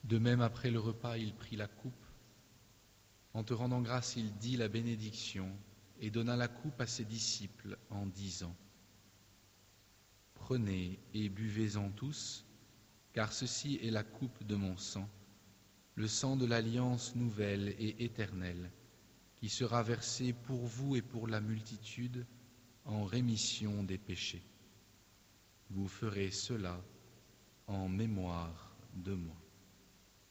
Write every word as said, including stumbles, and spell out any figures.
De même, après le repas, il prit la coupe. En te rendant grâce, il dit la bénédiction et donna la coupe à ses disciples en disant : Prenez et buvez-en tous, car ceci est la coupe de mon sang, le sang de l'alliance nouvelle et éternelle, qui sera versé pour vous et pour la multitude en rémission des péchés. Vous ferez cela en mémoire de moi.